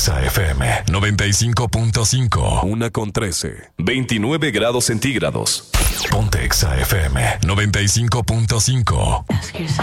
Exa FM 95.5. 1:13. 29 grados centígrados. Ponte Exa FM 95.5. Ask yourself,